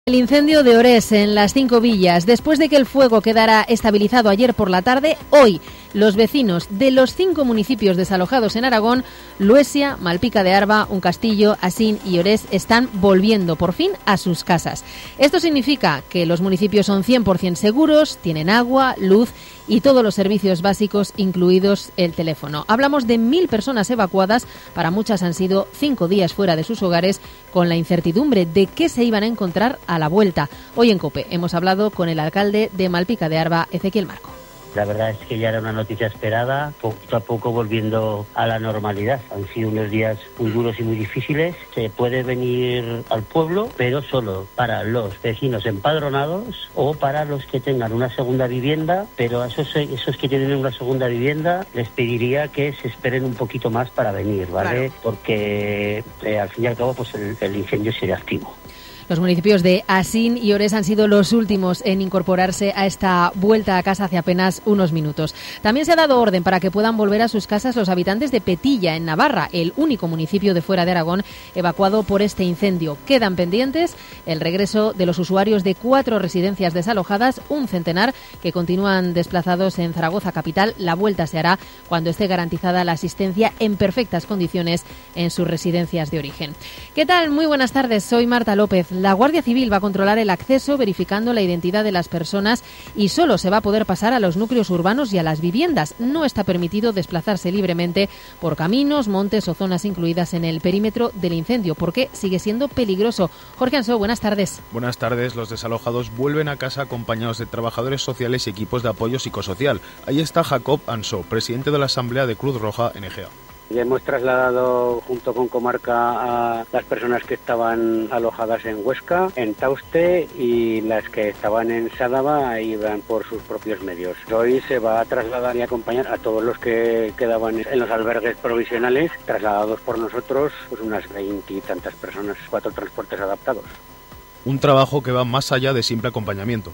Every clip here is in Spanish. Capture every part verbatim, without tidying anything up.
El incendio de Orés en las Cinco Villas. Después de que el fuego quedara estabilizado ayer por la tarde, hoy los vecinos de los cinco municipios desalojados en Aragón, Luesia, Malpica de Arba, Uncastillo, Asín y Orés, están volviendo por fin a sus casas. Esto significa que los municipios son cien por ciento seguros, tienen agua, luz y todos los servicios básicos, incluidos el teléfono. Hablamos de mil personas evacuadas, para muchas han sido cinco días fuera de sus hogares, con la incertidumbre de qué se iban a encontrar a la vuelta. Hoy en COPE hemos hablado con el alcalde de Malpica de Arba, Ezequiel Marco. La verdad es que ya era una noticia esperada, poco a poco volviendo a la normalidad. Han sido unos días muy duros y muy difíciles. Se puede venir al pueblo, pero solo para los vecinos empadronados o para los que tengan una segunda vivienda, pero a esos, esos que tienen una segunda vivienda les pediría que se esperen un poquito más para venir, ¿vale? Claro. Porque eh, al fin y al cabo pues el, el incendio sigue activo. Los municipios de Asín y Orés han sido los últimos en incorporarse a esta vuelta a casa hace apenas unos minutos. También se ha dado orden para que puedan volver a sus casas los habitantes de Petilla, en Navarra, el único municipio de fuera de Aragón evacuado por este incendio. Quedan pendientes el regreso de los usuarios de cuatro residencias desalojadas, un centenar que continúan desplazados en Zaragoza capital. La vuelta se hará cuando esté garantizada la asistencia en perfectas condiciones en sus residencias de origen. ¿Qué tal? Muy buenas tardes, soy Marta López. La Guardia Civil va a controlar el acceso verificando la identidad de las personas y solo se va a poder pasar a los núcleos urbanos y a las viviendas. No está permitido desplazarse libremente por caminos, montes o zonas incluidas en el perímetro del incendio, porque sigue siendo peligroso. Jorge Ansó, buenas tardes. Buenas tardes. Los desalojados vuelven a casa acompañados de trabajadores sociales y equipos de apoyo psicosocial. Ahí está Jacob Ansó, presidente de la Asamblea de Cruz Roja en Egea. Ya hemos trasladado junto con Comarca a las personas que estaban alojadas en Huesca, en Tauste, y las que estaban en Sádava iban por sus propios medios. Hoy se va a trasladar y acompañar a todos los que quedaban en los albergues provisionales, trasladados por nosotros, pues unas veinte y tantas personas, cuatro transportes adaptados. Un trabajo que va más allá de simple acompañamiento.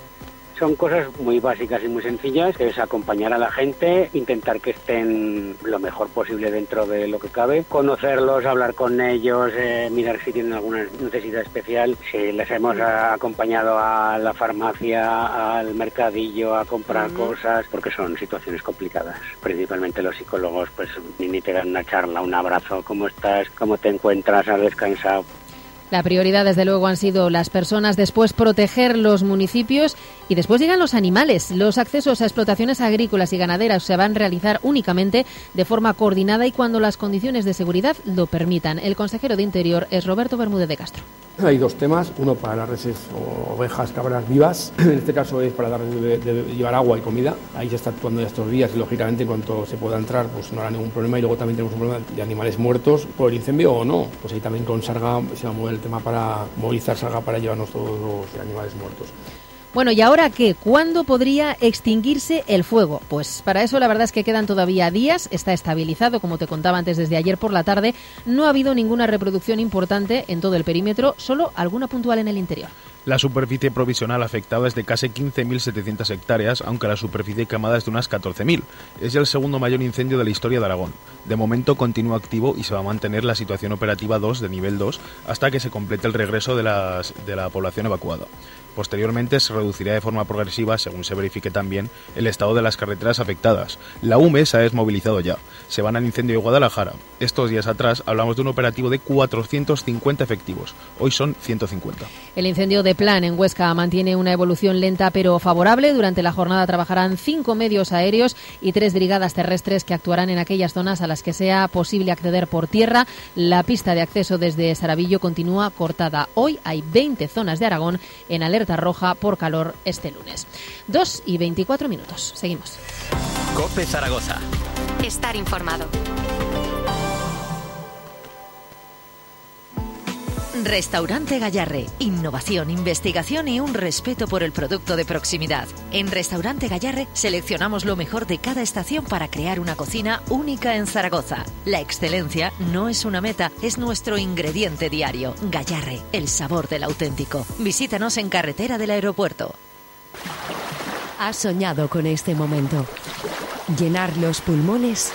Son cosas muy básicas y muy sencillas, es acompañar a la gente, intentar que estén lo mejor posible dentro de lo que cabe, conocerlos, hablar con ellos, eh, mirar si tienen alguna necesidad especial. Si les hemos acompañado a la farmacia, al mercadillo, a comprar uh-huh. cosas, porque son situaciones complicadas. Principalmente los psicólogos, pues ni te dan una charla, un abrazo, ¿cómo estás? ¿Cómo te encuentras? ¿Has descansado? La prioridad, desde luego, han sido las personas, después proteger los municipios y después llegan los animales. Los accesos a explotaciones agrícolas y ganaderas se van a realizar únicamente de forma coordinada y cuando las condiciones de seguridad lo permitan. El consejero de Interior es Roberto Bermúdez de Castro. Hay dos temas, uno para las reses o ovejas, cabras vivas, en este caso es para darles de, de, de llevar agua y comida. Ahí se está actuando ya estos días y lógicamente en cuanto se pueda entrar pues no habrá ningún problema. Y luego también tenemos un problema de animales muertos por el incendio o no, pues ahí también con Sarga se va a mover el tema para movilizar Sarga para llevarnos todos los animales muertos. Bueno, ¿y ahora qué? ¿Cuándo podría extinguirse el fuego? Pues para eso la verdad es que quedan todavía días, está estabilizado, como te contaba antes, desde ayer por la tarde. No ha habido ninguna reproducción importante en todo el perímetro, solo alguna puntual en el interior. La superficie provisional afectada es de casi quince mil setecientas hectáreas, aunque la superficie quemada es de unas catorce mil. Es ya el segundo mayor incendio de la historia de Aragón. De momento continúa activo y se va a mantener la situación operativa dos de nivel dos hasta que se complete el regreso de, las, de la población evacuada. Posteriormente se reducirá de forma progresiva, según se verifique también, el estado de las carreteras afectadas. La U M E se ha desmovilizado ya. Se van al incendio de Guadalajara. Estos días atrás hablamos de un operativo de cuatrocientos cincuenta efectivos. Hoy son ciento cincuenta. El incendio de Plan en Huesca mantiene una evolución lenta pero favorable. Durante la jornada trabajarán cinco medios aéreos y tres brigadas terrestres que actuarán en aquellas zonas a las que sea posible acceder por tierra. La pista de acceso desde Saravillo continúa cortada. Hoy hay veinte zonas de Aragón en alerta roja por calor este lunes. dos y veinticuatro minutos. Seguimos. COPE Zaragoza. Estar informado. Restaurante Gallarre. Innovación, investigación y un respeto por el producto de proximidad. En Restaurante Gallarre seleccionamos lo mejor de cada estación para crear una cocina única en Zaragoza. La excelencia no es una meta, es nuestro ingrediente diario. Gallarre, el sabor del auténtico. Visítanos en Carretera del Aeropuerto. ¿Has soñado con este momento? Llenar los pulmones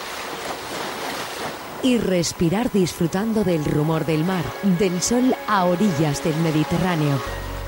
y respirar disfrutando del rumor del mar, del sol a orillas del Mediterráneo.